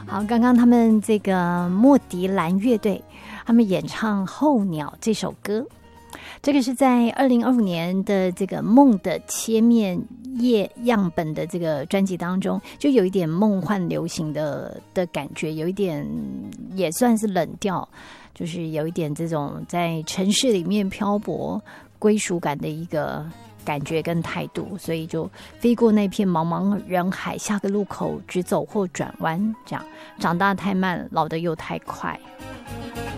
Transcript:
好，刚刚他们这个莫迪兰乐队他们演唱《候鸟》这首歌，这个是在2025年的这个梦的切面页样本的这个专辑当中，就有一点梦幻流行的感觉，有一点也算是冷调，就是有一点这种在城市里面漂泊归属感的一个感觉跟态度，所以就飞过那片茫茫人海，下个路口直走或转弯，这样长大太慢，老得又太快。